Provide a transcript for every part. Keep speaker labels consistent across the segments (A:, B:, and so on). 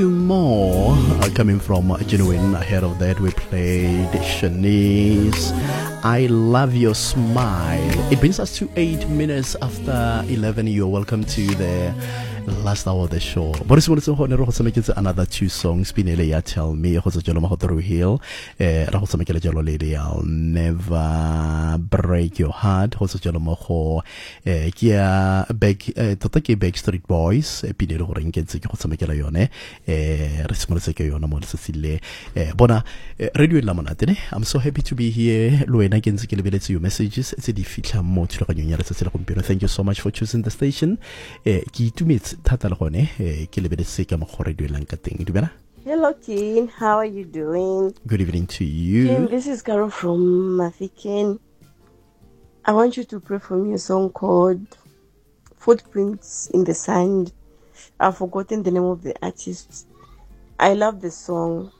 A: More coming from Genuine. Ahead of that, we played Shanice, I Love Your Smile. It brings us to 8 minutes after 11. You're welcome to the last hour of the show. Boris Wilson ho ne re go tshameketse another two songs. Pinele ya Tell Me go tswa jalo Through Hill. Ra go tshamekela jalo le I'll Never Break Your Heart go tswa jalo mo go ke ya Backstreet Boys. Pinele go reng ke ntse ke go tshamekela yone re simolotse ke yona mo letsatsi bona radio la monate ne. I'm so happy to be here. Lo wena ke ntse ke lebeletse your messages tse di fitlha mo thulaganyong ya letsatsi la gompieno. Thank you so much for choosing the station. Ke itumetse thata le gone ke lebeletse ka mo go radio lang ka teng. Dumela.
B: Hello, King. How are you doing?
A: Good evening to you.
B: King, this is Carol from Mafiken. I want you to pray for me a song called Footprints in the Sand. I've forgotten the name of the artist. I love the song.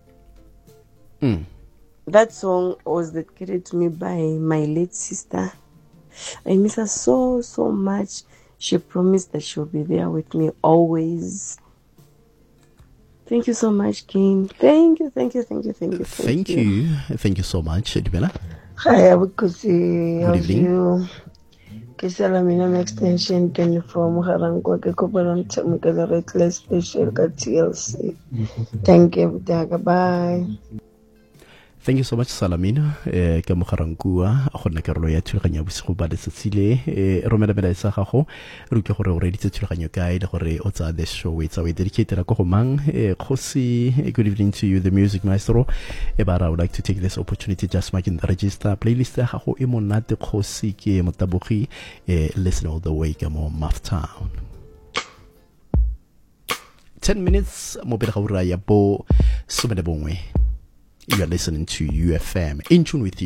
B: That song was dedicated to me by my late sister. I miss her so much. She promised that she'll be there with me always. Thank you so much, King. Thank you.
A: Thank you so much, Dibela.
B: Hi, Abukusi.
A: Good evening.
B: You? Salamina extension 24 Muharango Kekobaran Tamika Reckless Special TLC. Thank you, Daga. Bye.
A: Thank you so much, Salamina. Ka mogarangkua a gonna karolo ya thulaganya bosigo ba letsatsile romela melaetsa gago re ke gore o reditse thulaganyo kae le gore o tsa the show it's we dedicated go mang Khosi. Good evening to you, the music maestro. But I would like to take this opportunity just marking the register playlist ya gago e monate Khosi ke motabogi listen all the way ka mo Maftown. 10 minutes mo pele ga ura ya bo 7. You are listening to UFM, in tune with you.